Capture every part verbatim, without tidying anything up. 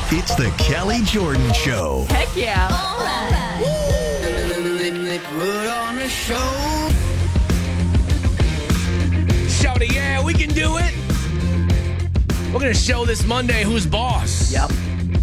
It's the Kelly Jordan Show. Heck yeah. Shouty, yeah, we can do it. We're going to show this Monday who's boss. Yep.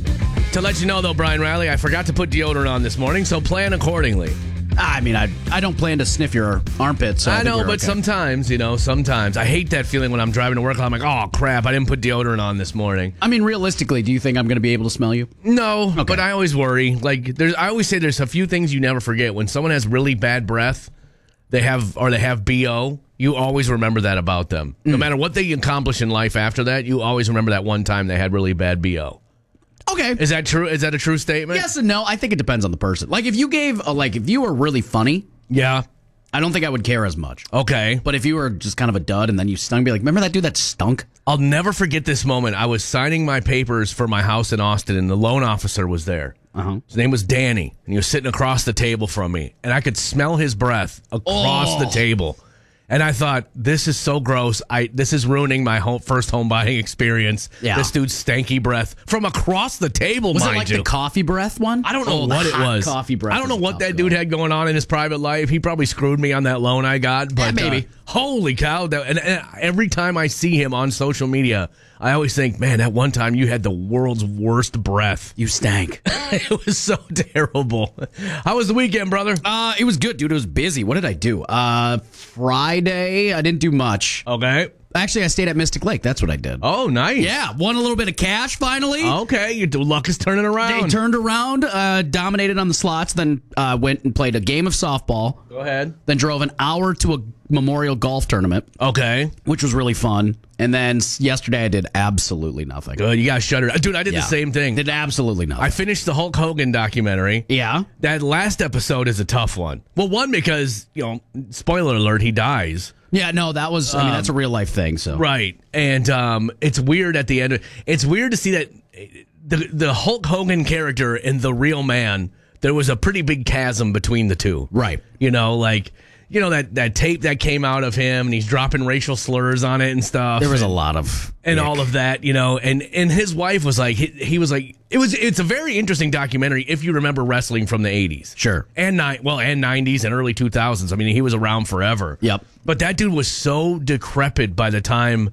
To let you know, though, Brian Riley, I forgot to put deodorant on this morning, so plan accordingly. I mean, I I don't plan to sniff your armpits. So I, I think know, we're but okay. sometimes, you know, sometimes. I hate that feeling when I'm driving to work. I'm like, oh, crap, I didn't put deodorant on this morning. I mean, realistically, do you think I'm going to be able to smell you? No, Okay. but I always worry. Like, there's, I always say there's a few things you never forget. When someone has really bad breath, they have, or they have B O, you always remember that about them. Mm. No matter what they accomplish in life after that, you always remember that one time they had really bad B O. Okay. Is that true? Is that a true statement? Yes and no. I think it depends on the person. Like, if you gave, a, like, if you were really funny, Yeah. I don't think I would care as much. Okay. But if you were just kind of a dud and then you stunk, be like, remember that dude that stunk? I'll never forget this moment. I was signing my papers for my house in Austin, and the loan officer was there. Uh-huh. His name was Danny, and he was sitting across the table from me, and I could smell his breath across Oh. the table. And I thought, this is so gross. I This is ruining my home, first home buying experience. Yeah. This dude's stanky breath from across the table, Was mind it like you. the coffee breath one? I don't know Oh, the what it hot was. Coffee breath. I don't know is what tough that to dude go. had going on in his private life. He probably screwed me on that loan I got. But maybe. uh, holy cow! That, and, and every time I see him on social media, I always think, man, that one time you had the world's worst breath. You stank. It was so terrible. How was the weekend, brother? Uh, it was good, dude. It was busy. What did I do? Uh, Friday, I didn't do much. Okay. Actually, I stayed at Mystic Lake. That's what I did. Oh, nice. Yeah, won a little bit of cash finally. Okay, your luck is turning around. They turned around, uh, dominated on the slots, then uh, went and played a game of softball. Go ahead. Then drove an hour to a Memorial Golf tournament, Okay. which was really fun. And then s- yesterday I did absolutely nothing. Good. You got to shut her. Dude, I did Yeah. the same thing. Did absolutely nothing. I finished the Hulk Hogan documentary. yeah. That last episode is a tough one. Well, one, because, you know, spoiler alert, he dies. Yeah, no, that was, I mean, that's a real life thing, so. Right. And um, it's weird at the end. Of, it's weird to see that the, the Hulk Hogan character and the real man, there was a pretty big chasm between the two. Right. You know, like, you know, that, that tape that came out of him and he's dropping racial slurs on it and stuff. There was a and, lot of. and ick. all of that, you know, and, and his wife was like, he, he was like, it was, it's a very interesting documentary if you remember wrestling from the eighties. Sure. And nine, well, and nineties and early two thousands. I mean, he was around forever. Yep. But that dude was so decrepit by the time,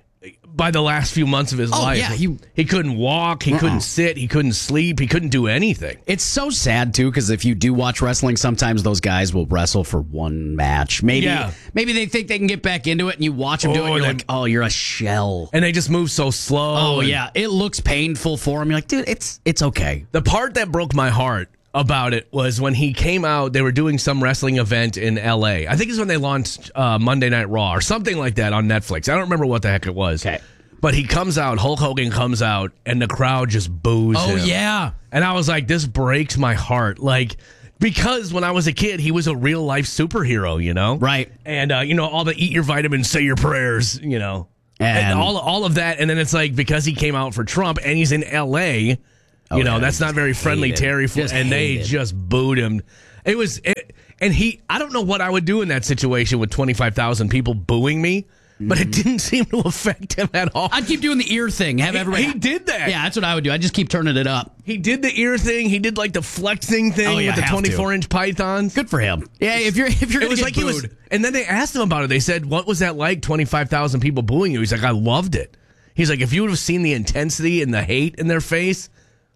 by the last few months of his Oh, life. yeah, he- he couldn't walk, he Uh-uh. couldn't sit, he couldn't sleep, he couldn't do anything. It's so sad too, because if you do watch wrestling, sometimes those guys will wrestle for one match. Maybe, Yeah. maybe they think they can get back into it, and you watch them do it, Oh, and you're they- like, "Oh, you're a shell." And they just move so slow. Oh and yeah, it looks painful for him. You're like, dude, it's it's okay. The part that broke my heart about it was when he came out, they were doing some wrestling event in L A. I think it's when they launched uh, Monday Night Raw or something like that on Netflix. I don't remember what the heck it was. Okay. But he comes out, Hulk Hogan comes out, and the crowd just boos Oh him. yeah, And I was like, this breaks my heart. Like, because when I was a kid, he was a real life superhero, you know? Right. And, uh, you know, all the eat your vitamins, say your prayers, you know? And, And- all all of that. And then it's like, because he came out for Trump and he's in L A, you Oh, know, yeah, that's not very friendly hated. Terry. For, Just and they hated. just booed him. It was, it, and he, I don't know what I would do in that situation with twenty-five thousand people booing me, but it didn't seem to affect him at all. I'd keep doing the ear thing. Have He- everybody. he did that. Yeah, that's what I would do. I just keep turning it up. He did the ear thing. He did like the flexing thing Oh, yeah, with the have to. twenty-four inch pythons. Good for him. Yeah, if you're if you're It gonna was get like he was, booed. and then they asked him about it. They said, "What was that like? twenty-five thousand people booing you?" He's like, "I loved it." He's like, "If you would have seen the intensity and the hate in their face,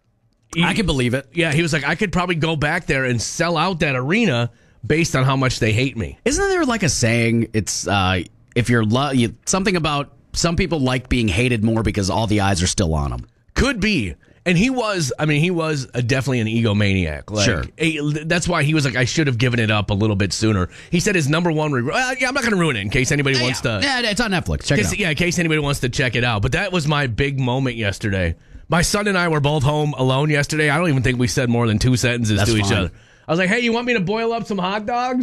he- I can believe it. yeah." He was like, "I could probably go back there and sell out that arena based on how much they hate me." Isn't there like a saying? It's uh, if you're lo- you, something about some people like being hated more because all the eyes are still on them. Could be. And he was, I mean, he was a, definitely an egomaniac. Like, Sure. a- that's why he was like, I should have given it up a little bit sooner. He said his number one regret, well, yeah, I'm not going to ruin it in case anybody wants yeah. to. Yeah, it's on Netflix. Check it Case- out. yeah, in case anybody wants to check it out. But that was my big moment yesterday. My son and I were both home alone yesterday. I don't even think we said more than two sentences That's to each fine. other. I was like, hey, you want me to boil up some hot dogs?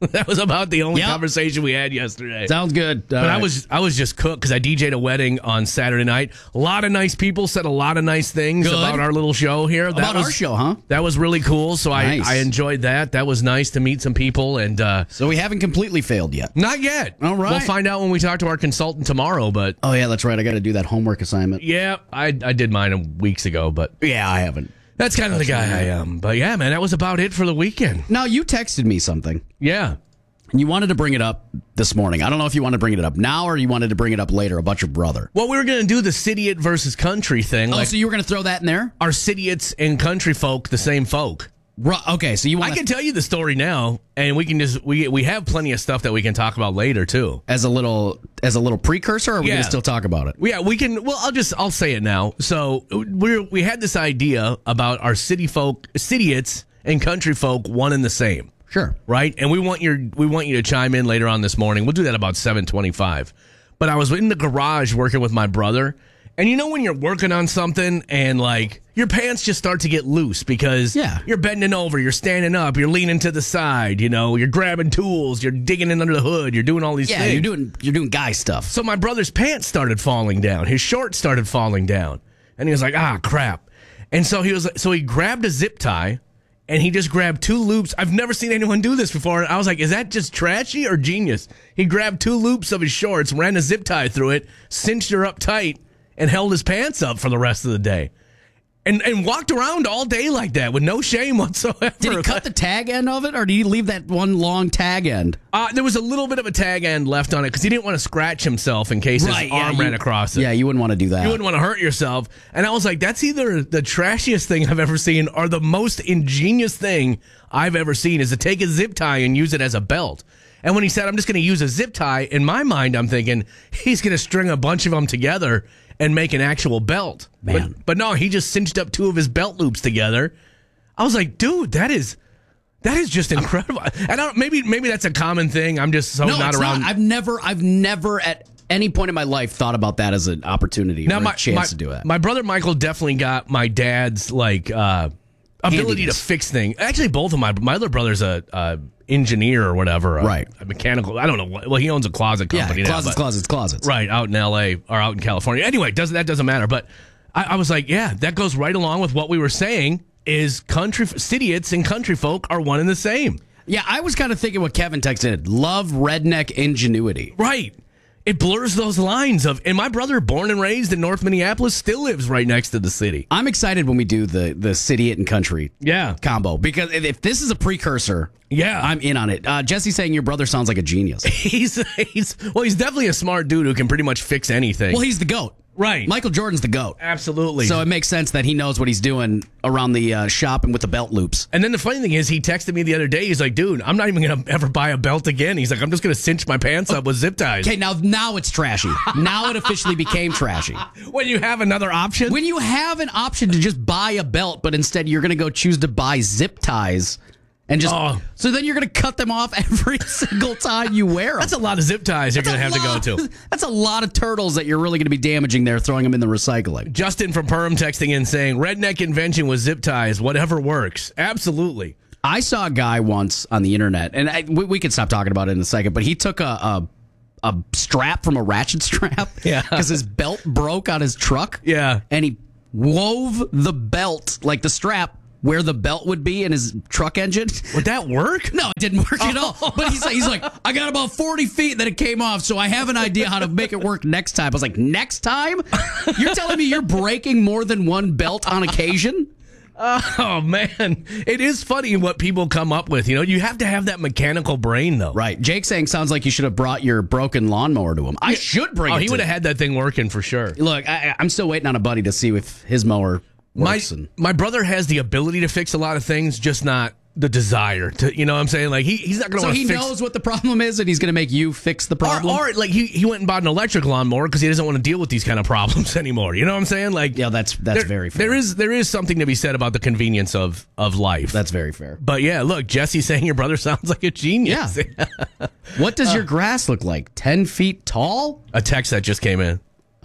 That was about the only Yep. conversation we had yesterday. Sounds good. But I was I was just cooked because I D J'd a wedding on Saturday night. A lot of nice people said a lot of nice things Good. about our little show here. That About was, our show, huh? That was really cool. So Nice. I, I enjoyed that. That was nice to meet some people. And uh, So we haven't completely failed yet. not yet. All right. We'll find out when we talk to our consultant tomorrow. But Oh, yeah, that's right. I got to do that homework assignment. yeah, I, I did mine weeks ago. But Yeah, I haven't. that's kind of the guy I am. But yeah, man, that was about it for the weekend. Now, you texted me something, Yeah. and you wanted to bring it up this morning. I don't know if you want to bring it up now or you wanted to bring it up later about your brother. Well, we were going to do the cityite versus country thing. Oh, Like, so you were going to throw that in there? are cityites and country folk the same folk? Ru- Okay, so you I want can tell you the story now, and we can just we we have plenty of stuff that we can talk about later too. as a little as a little precursor, or are we Yeah. going to still talk about it? Yeah, we can. Well, I'll just I'll say it now. So we are we had this idea about our city folk, cityites and country folk, one and the same, Sure. right? And we want your we want you to chime in later on this morning. We'll do that about seven twenty-five. But I was in the garage working with my brother, and you know when you're working on something and like your pants just start to get loose because Yeah. you're bending over, you're standing up, you're leaning to the side, you know, you're grabbing tools, you're digging in under the hood, you're doing all these Yeah, things. you're doing you're doing guy stuff. So my brother's pants started falling down. His shorts started falling down. And he was like, ah, crap. And so he was so he grabbed a zip tie and he just grabbed two loops. I've never seen anyone do this before. I was like, is that just trashy or genius? He grabbed two loops of his shorts, ran a zip tie through it, cinched her up tight, and held his pants up for the rest of the day. And and walked around all day like that with no shame whatsoever. Did he cut the tag end of it, or did he leave that one long tag end? Uh, there was a little bit of a tag end left on it because he didn't want to scratch himself in case his arm you- ran across it. Yeah, you wouldn't want to do that. You wouldn't want to hurt yourself. And I was like, that's either the trashiest thing I've ever seen or the most ingenious thing I've ever seen is to take a zip tie and use it as a belt. And when he said, I'm just going to use a zip tie, in my mind, I'm thinking he's going to string a bunch of them together and make an actual belt. Man. But, but no, he just cinched up two of his belt loops together. I was like, dude, that is that is just incredible. And I don't, maybe maybe that's a common thing. I'm just so no, not it's around. not. I've never, I've never at any point in my life thought about that as an opportunity or a chance my, to do it. My brother Michael definitely got my dad's like uh, ability Handiness. to fix things. Actually, both of my my other brother's a, a engineer or whatever, a, Right. A mechanical. I don't know. what- Well, he owns a closet yeah, company. now, closets, but- closets, closets. Right out in L A or out in California. Anyway, doesn't that doesn't matter. But I, I was like, yeah, that goes right along with what we were saying. Is country cityites and country folk are one and the same. Yeah, I was kind of thinking what Kevin texted. Love redneck ingenuity. Right. It blurs those lines of, and my brother, born and raised in North Minneapolis, still lives right next to the city. I'm excited when we do the the city and country Yeah. combo because if this is a precursor, Yeah. I'm in on it. Uh, Jesse's saying your brother sounds like a genius. He's, he's, well, he's definitely a smart dude who can pretty much fix anything. Well, he's the GOAT. Right. Michael Jordan's the GOAT. Absolutely. So it makes sense that he knows what he's doing around the uh, shop and with the belt loops. And then the funny thing is, he texted me the other day. He's like, dude, I'm not even going to ever buy a belt again. He's like, I'm just going to cinch my pants up with zip ties. Okay, now now it's trashy. Now it officially became trashy. When you have another option? When you have an option to just buy a belt, but instead you're going to go choose to buy zip ties and just Oh. so then you're going to cut them off every single time you wear them. That's a lot of zip ties you're going to have to go to. That's a lot of turtles that you're really going to be damaging there, throwing them in the recycling. Justin from Perm texting in saying, redneck invention with zip ties, whatever works. Absolutely. I saw a guy once on the internet, and I, we, we can stop talking about it in a second, but he took a a, a strap from a ratchet strap Yeah. because his belt broke on his truck. Yeah. And he wove the belt, like the strap, where the belt would be in his truck engine. Would that work? No, it didn't work at all. But he's like, he's like, I got about forty feet, then it came off, so I have an idea how to make it work next time. I was like, next time? You're telling me you're breaking more than one belt on occasion? Oh, man. It is funny what people come up with. You know, you have to have that mechanical brain, though. Right. Jake saying sounds like you should have brought your broken lawnmower to him. I should bring Oh, it he to would have him. had that thing working for sure. Look, I, I'm still waiting on a buddy to see if his mower My, works. and, my brother has the ability to fix a lot of things, just not the desire to, you know what I'm saying? Like, he, he's not going to so want he to fix... knows what the problem is, and he's going to make you fix the problem? Or, or like, he, he went and bought an electric lawnmower because he doesn't want to deal with these kind of problems anymore. You know what I'm saying? Like, Yeah, that's that's there- very fair. There is there is something to be said about the convenience of, of life. That's very fair. But yeah, look, Jesse saying your brother sounds like a genius. Yeah. What does your grass look like? Ten feet tall? A text that just came in. I don't.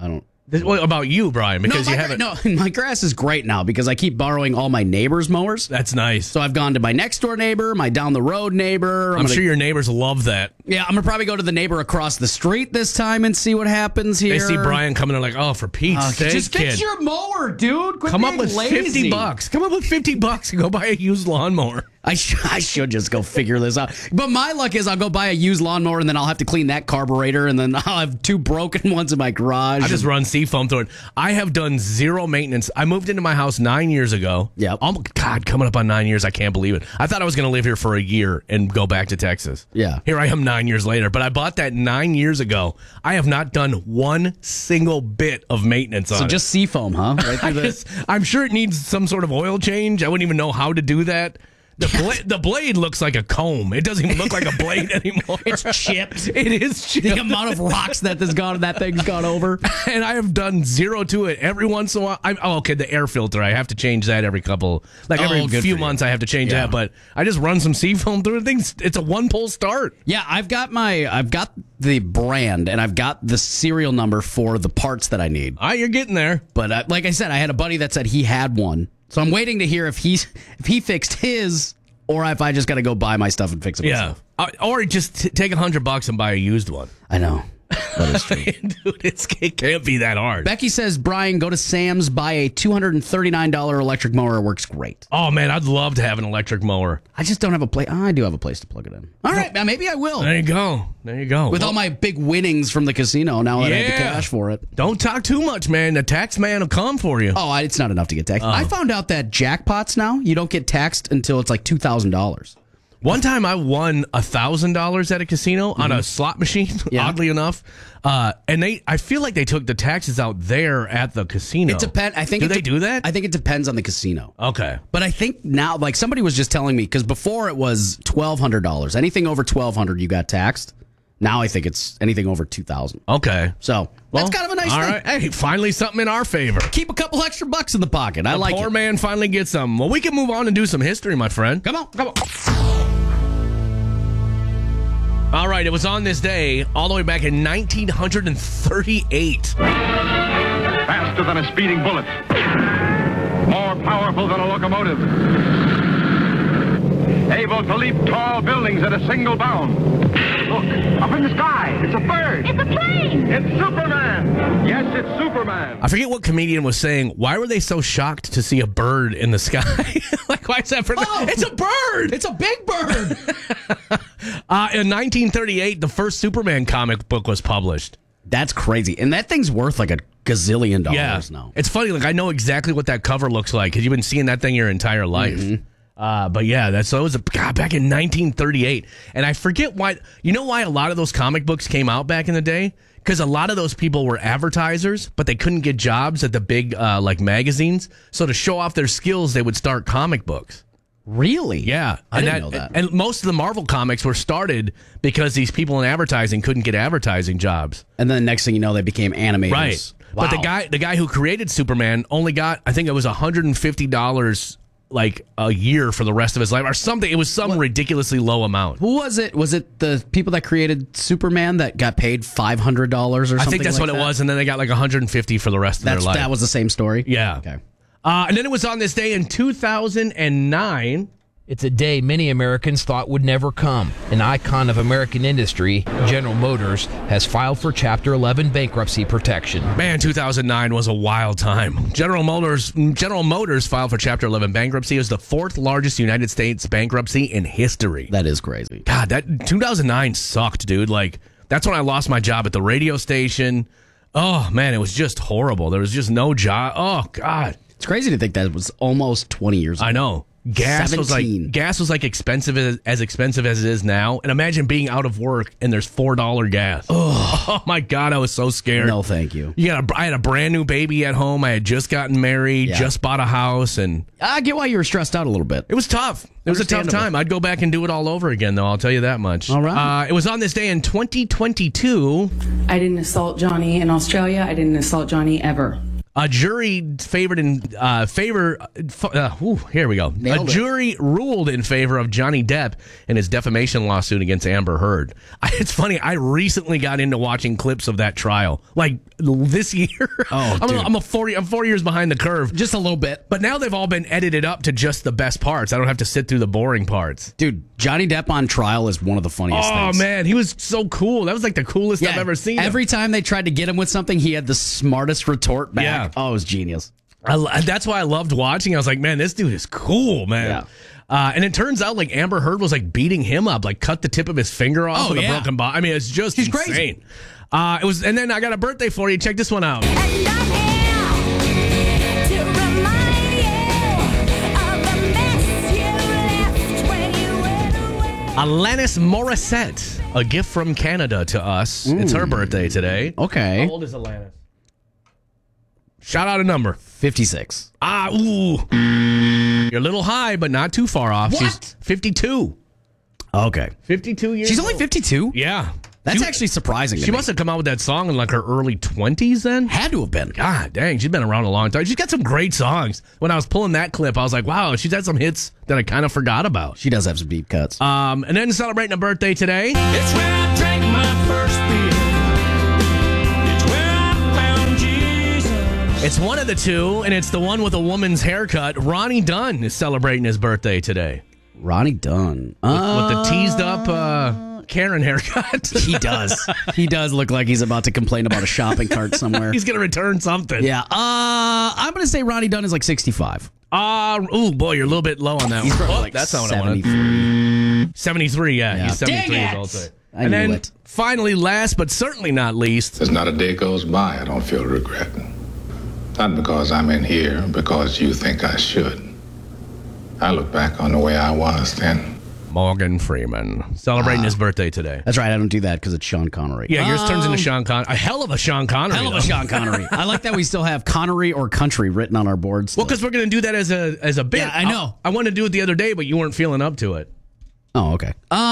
This- What about you, Brian? Because no, you my, haven't. no, my grass is great now because I keep borrowing all my neighbors' mowers. That's nice. So I've gone to my next door neighbor, my down the road neighbor. I'm, I'm gonna, sure your neighbors love that. Yeah, I'm gonna probably go to the neighbor across the street this time and see what happens here. They see Brian coming in like, oh, for Pete's Uh, sake, just fix kid. your mower, dude. Quit Come up being with lazy. fifty bucks. Come up with fifty bucks and go buy a used lawnmower. I, sh- I should just go figure this out. But my luck is I'll go buy a used lawnmower and then I'll have to clean that carburetor and then I'll have two broken ones in my garage. I just run seafoam through it. I have done zero maintenance. I moved into my house nine years ago. Yep. Oh, God, coming up on nine years. I can't believe it. I thought I was going to live here for a year and go back to Texas. Yeah. Here I am nine years later. But I bought that nine years ago. I have not done one single bit of maintenance on So it. just seafoam, huh? Right I through the- just- I'm sure it needs some sort of oil change. I wouldn't even know how to do that. The, bla- the blade looks like a comb. It doesn't even look like a blade anymore. It's chipped. It is chipped. The amount of rocks that this gone that thing's gone over. And I have done zero to it. Every once in a while, I, oh, okay, the air filter. I have to change that every couple, like every Oh, good few for you. months. I have to change Yeah. that. But I just run some seafoam through it. Things. It's a one pull start. Yeah, I've got my I've got the brand and I've got the serial number for the parts that I need. Ah, you're getting there. But uh, like I said, I had a buddy that said he had one, so I'm waiting to hear if he's if he fixed his or if I just got to go buy my stuff and fix it Yeah. myself. Uh, or just t- take a hundred bucks and buy a used one. I know. That is true. Dude, it's, it can't be that hard. Becky says, Brian, go to Sam's, buy a two hundred thirty-nine dollars electric mower. It works great. Oh man, I'd love to have an electric mower. I just don't have a place. I do have a place to plug it in. All right, now maybe I will. There you go. There you go. With Well, all my big winnings from the casino, now that I have the Yeah. cash for it. don't talk too much, man. The tax man will come for you. Oh, I- it's not enough to get taxed. I found out that jackpots now, you don't get taxed until it's like two thousand dollars. One time I won a thousand dollars at a casino on a slot machine, Yeah. oddly enough. Uh, and they, I feel like they took the taxes out there at the casino. It depends. I think Do it they de- do that? I think it depends on the casino. Okay. But I think now, like somebody was just telling me, because before it was twelve hundred dollars. Anything over twelve hundred dollars, you got taxed. Now I think it's anything over two thousand dollars. Okay. So that's kind of a nice all thing. right. Hey, finally something in our favor. Keep a couple extra bucks in the pocket. I The like poor it. man finally gets some. Well, we can move on and do some history, my friend. Come on. Come on. All right, it was on this day all the way back in nineteen thirty-eight. Faster than a speeding bullet. More powerful than a locomotive. Able to leap tall buildings at a single bound. Look, up in the sky. It's a bird. It's a plane! It's Superman. Yes, it's Superman. I forget what comedian was saying, why were they so shocked to see a bird in the sky? Like, why is that for them? Oh. It's a bird! It's a big bird. Uh, in nineteen thirty-eight, the first Superman comic book was published. That's crazy. And that thing's worth like a gazillion dollars now. It's funny. Like, I know exactly what that cover looks like because you've been seeing that thing your entire life. Mm-hmm. Uh, but yeah, that's so it was a, God, back in nineteen thirty-eight. And I forget why. You know why a lot of those comic books came out back in the day? Because a lot of those people were advertisers, but they couldn't get jobs at the big uh, like magazines. So to show off their skills, they would start comic books. Really? Yeah, I and didn't know that. And most of the Marvel comics were started because these people in advertising couldn't get advertising jobs. And then next thing you know, they became animators. Right. Wow. But the guy the guy who created Superman only got, I think it was one hundred fifty dollars like a year for the rest of his life or something. It was some ridiculously low amount. Who was it? Was it the people that created Superman that got paid five hundred dollars or I something? think that's like what it that? was, and then they got like one hundred fifty for the rest of That's their life. that was the same story. yeah. Okay. Uh, and then it was on this day in two thousand nine. It's a day many Americans thought would never come. An icon of American industry, General Motors, has filed for Chapter eleven bankruptcy protection. Man, two thousand nine was a wild time. General Motors General Motors filed for Chapter eleven bankruptcy. It was the fourth largest United States bankruptcy in history. That is crazy. God, that two thousand nine sucked, dude. Like, that's when I lost my job at the radio station. Oh, man, it was just horrible. There was just no job. Oh, God. It's crazy to think that was almost twenty years ago. I know. Gas was seventeen. like gas was like expensive as, as expensive as it is now. And imagine being out of work and there's four dollar gas. Oh my God, I was so scared. No, thank you. You got a, I had a brand new baby at home. I had just gotten married, Yeah. just bought a house, and I get why you were stressed out a little bit. it was tough. It was a tough Understandable. time. I'd go back and do it all over again, though. I'll tell you that much. All right. Uh, it was on this day in twenty twenty-two. I didn't assault Johnny in Australia. I didn't assault Johnny ever. A jury favored in uh, favor. Uh, ooh, here we go. Nailed a it. jury ruled in favor of Johnny Depp in his defamation lawsuit against Amber Heard. I, it's funny. I recently got into watching clips of that trial, like this year. Oh, I'm, dude. a, I'm a four. I'm four years behind the curve. Just a little bit. But now they've all been edited up to just the best parts. I don't have to sit through the boring parts. Dude, Johnny Depp on trial is one of the funniest Oh things. man, he was so cool. That was like the coolest I've ever seen him. Every time they tried to get him with something, he had the smartest retort back. Yeah. Oh, it was genius. I, lo- that's why I loved watching. I was like, man, this dude is cool, man. Yeah. Uh, and it turns out like Amber Heard was like beating him up, like cut the tip of his finger off Oh, with yeah. a broken bone. I mean, it's just She's insane. crazy. Uh, it was, and then I got a birthday for you. Check this one out. And I'm here to remind you of the mess you left when you went away. Alanis Morissette, a gift from Canada to us. It's her birthday today. Okay. How old is Alanis? Shout out a number. fifty-six. Ah, ooh. You're a little high, but not too far off. What? She's fifty-two. Okay. fifty-two years She's only old. fifty-two? Yeah. That's She- actually surprising to She me. must have come out with that song in like her early twenties then. Had to have been. God dang, she's been around a long time. She's got some great songs. When I was pulling that clip, I was like, wow, she's had some hits that I kind of forgot about. She does have some deep cuts. Um, and then celebrating a birthday today. It's where I drank my first beer. It's where I found Jesus. It's one of the two, and it's the one with a woman's haircut. Ronnie Dunn is celebrating his birthday today. Ronnie Dunn. With, Uh, with the teased up uh, Karen haircut. he does. He does look like he's about to complain about a shopping cart somewhere. He's going to return something. Yeah. Uh, I'm going to say Ronnie Dunn is like sixty-five. Uh, ooh, boy, you're a little bit low on that He's one. probably Oh, like that's not what I wanted. seventy-three. seventy-three, yeah. Yeah. He's seventy-three Dang years it! old today. I And knew then it. finally, last but certainly not least, There's not a day goes by I don't feel regret. Not because I'm in here, because you think I should. I look back on the way I was then. Morgan Freeman celebrating Ah. his birthday today. That's right. I don't do that because it's Sean Connery. Yeah, yours turns into Um, Sean Connery. A hell of a Sean Connery. Hell of a though. Sean Connery. I like that we still have Connery or Country written on our boards. Well, because we're going to do that as a as a bit. Yeah, I know. I, I wanted to do it the other day, but you weren't feeling up to it. Oh, okay.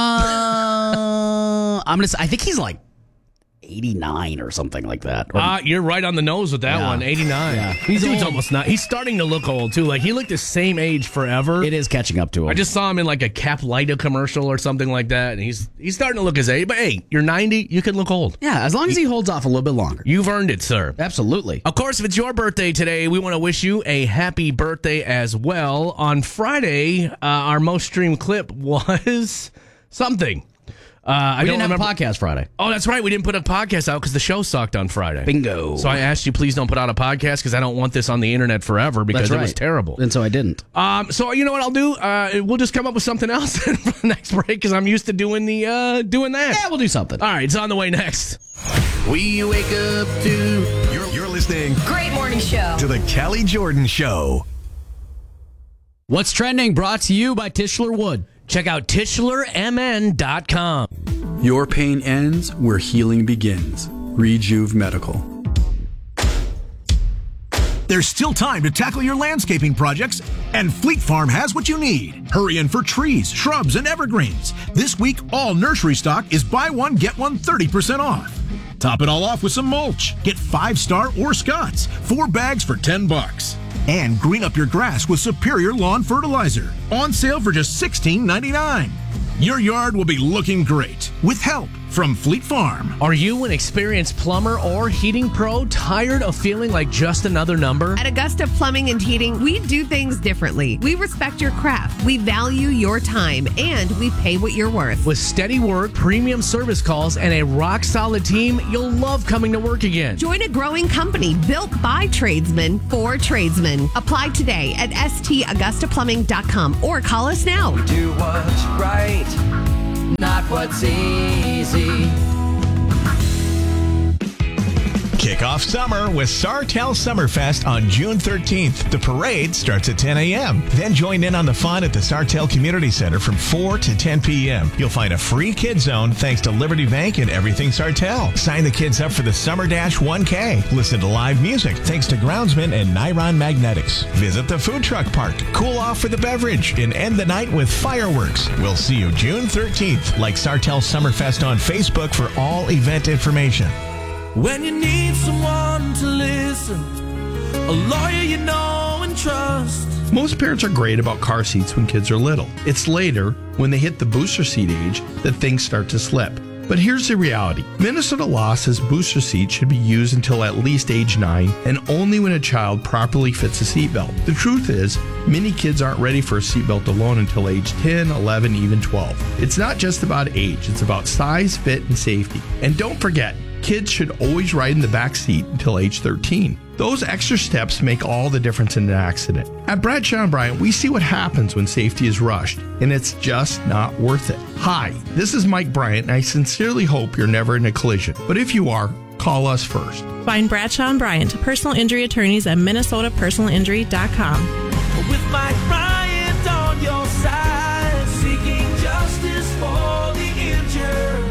Uh, I'm gonna. Say, I think he's like eighty-nine or something like that. Or- Uh, you're right on the nose with that Yeah. one. eighty-nine. Yeah. He's He's Dude's old. almost not. He's starting to look old too. Like he looked the same age forever. it is catching up to him. I just saw him in like a Caplita commercial or something like that, and he's he's starting to look his age. But hey, you're ninety, you can look old. yeah, as long as he holds off a little bit longer. You've earned it, sir. Absolutely. Of course, if it's your birthday today, we want to wish you a happy birthday as well. On Friday, uh, our most streamed clip was something. Uh, I We don't didn't remember. have a podcast Friday. Oh, that's right. We didn't put a podcast out because the show sucked on Friday. Bingo. So I asked you, please don't put out a podcast because I don't want this on the internet forever because That's right. it was terrible. And so I didn't. Um, so you know what I'll do? Uh, we'll just come up with something else for the next break because I'm used to doing the uh, doing that. Yeah, we'll do something. All right, it's on the way next. We wake up to. You're, you're listening Great morning show. to the Kelly Jordan Show. What's trending? Brought to you by Tischler Wood. Check out Tischler M N dot com. Your pain ends where healing begins. Rejuve Medical. There's still time to tackle your landscaping projects, and Fleet Farm has what you need. Hurry in for trees, shrubs, and evergreens. This week, all nursery stock is buy one, get one thirty percent off. Top it all off with some mulch. Get five star or Scots, four bags for ten bucks. And green up your grass with Superior Lawn Fertilizer. On sale for just sixteen ninety-nine. Your yard will be looking great with help from Fleet Farm. Are you an experienced plumber or heating pro tired of feeling like just another number? At Augusta Plumbing and Heating, we do things differently. We respect your craft, we value your time, and we pay what you're worth. With steady work, premium service calls, and a rock-solid team, you'll love coming to work again. Join a growing company built by tradesmen for tradesmen. Apply today at S T Augusta Plumbing dot com or call us now. Do what's right, not what's easy. Kick off summer with Sartell Summerfest on June thirteenth. The parade starts at ten a.m. Then join in on the fun at the Sartell Community Center from four to ten p.m. You'll find a free kid zone thanks to Liberty Bank and Everything Sartell. Sign the kids up for the Summer Dash one K. Listen to live music thanks to Groundsman and Niron Magnetics. Visit the food truck park. Cool off for the beverage and end the night with fireworks. We'll see you June thirteenth. Like Sartell Summerfest on Facebook for all event information. When you need someone to listen, a lawyer you know and trust. Most parents are great about car seats when kids are little. It's later, when they hit the booster seat age, that things start to slip. But here's the reality. Minnesota law says booster seats should be used until at least age nine and only when a child properly fits a seatbelt. The truth is, many kids aren't ready for a seatbelt alone until age ten, eleven, even twelve. It's not just about age, it's about size, fit, and safety. And don't forget, kids should always ride in the back seat until age thirteen. Those extra steps make all the difference in an accident. At Bradshaw and Bryant, we see what happens when safety is rushed, and it's just not worth it. Hi, this is Mike Bryant, and I sincerely hope you're never in a collision. But if you are, call us first. Find Bradshaw and Bryant, personal injury attorneys at minnesota personal injury dot com. With Mike Bryant on your side, seeking justice for the injured.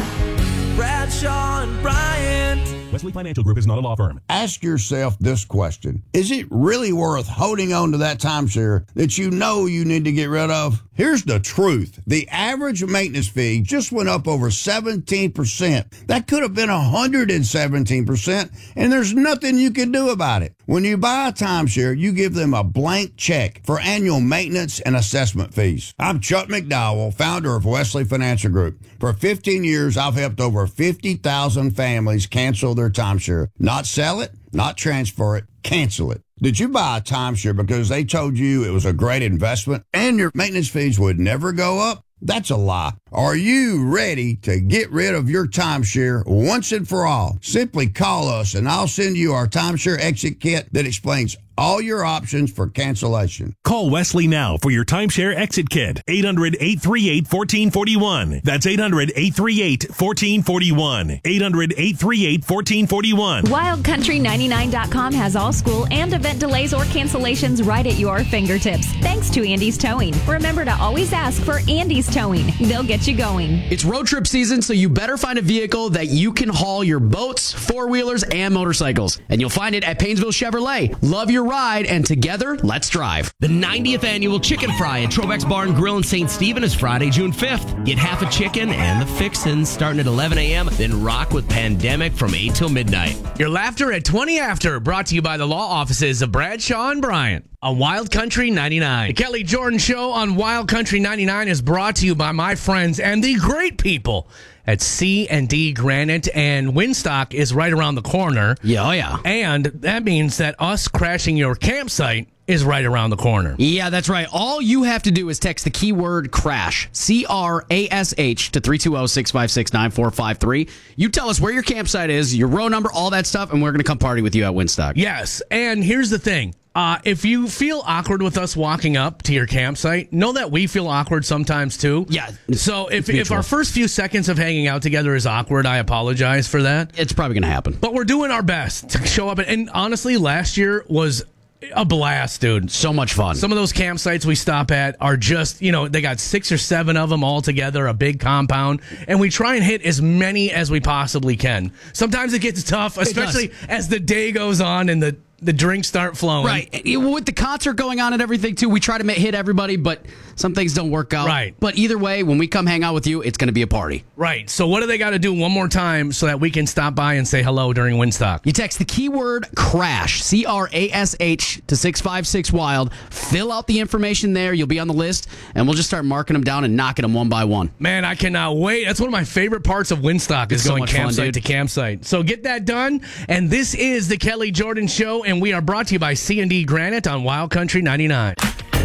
Bradshaw and Bryant. Wesley Financial Group is not a law firm. Ask yourself this question. Is it really worth holding on to that timeshare that you know you need to get rid of? Here's the truth. The average maintenance fee just went up over seventeen percent. That could have been one hundred seventeen percent, and there's nothing you can do about it. When you buy a timeshare, you give them a blank check for annual maintenance and assessment fees. I'm Chuck McDowell, founder of Wesley Financial Group. For fifteen years, I've helped over fifty thousand families cancel their timeshare. Not sell it, not transfer it, cancel it. Did you buy a timeshare because they told you it was a great investment and your maintenance fees would never go up? That's a lie. Are you ready to get rid of your timeshare once and for all? Simply call us and I'll send you our timeshare exit kit that explains all your options for cancellation. Call Wesley now for your timeshare exit kit. eight hundred, eight three eight, one four four one. That's eight hundred, eight three eight, one four four one. eight hundred, eight three eight, one four four one. wild country ninety-nine dot com has all school and event delays or cancellations right at your fingertips. Thanks to Andy's Towing. Remember to always ask for Andy's Towing. They'll get you going. It's road trip season, so you better find a vehicle that you can haul your boats, four-wheelers, and motorcycles. And you'll find it at Painesville Chevrolet. Love your ride, and together, let's drive. The ninetieth annual Chicken Fry at Trobeck's Bar and Grill in Saint Stephen is Friday, June fifth. Get half a chicken and the fixins starting at eleven a.m., then rock with Pandemic from eight till midnight. Your laughter at twenty after, brought to you by the law offices of Bradshaw and Bryant on Wild Country ninety-nine. The Kelly Jordan Show on Wild Country ninety-nine is brought to you by my friends and the great people at C and D Granite, and Winstock is right around the corner. Yeah, oh yeah. And that means that us crashing your campsite is right around the corner. Yeah, that's right. All you have to do is text the keyword CRASH, C R A S H, to three two zero, six five six, nine four five three. You tell us where your campsite is, your row number, all that stuff, and we're going to come party with you at Winstock. Yes, and here's the thing. Uh, if you feel awkward with us walking up to your campsite, know that we feel awkward sometimes too. Yeah. So if, if our first few seconds of hanging out together is awkward, I apologize for that. It's probably going to happen. But we're doing our best to show up. And honestly, last year was a blast, dude. So much fun. Some of those campsites we stop at are just, you know, they got six or seven of them all together, a big compound, and we try and hit as many as we possibly can. Sometimes it gets tough, especially as the day goes on and the the drinks start flowing. Right. With the concert going on and everything, too, we try to ma- hit everybody, but some things don't work out. Right. But either way, when we come hang out with you, it's going to be a party. Right. So what do they got to do one more time so that we can stop by and say hello during Winstock? You text the keyword CRASH, C R A S H, to six five six WILD. Fill out the information there. You'll be on the list, and we'll just start marking them down and knocking them one by one. Man, I cannot wait. That's one of my favorite parts of Winstock is It's so going much fun, campsite dude. to campsite. So get that done. And this is the Kelly Jordan Show, and we are brought to you by C and D Granite on Wild Country ninety-nine.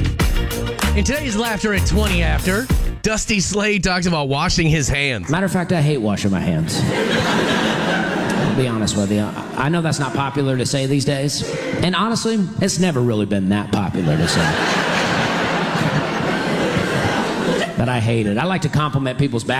In today's Laughter at twenty after, Dusty Slade talks about washing his hands. Matter of fact, I hate washing my hands. I'll be honest with you. I know that's not popular to say these days. And honestly, it's never really been that popular to say. But I hate it. I like to compliment people's back.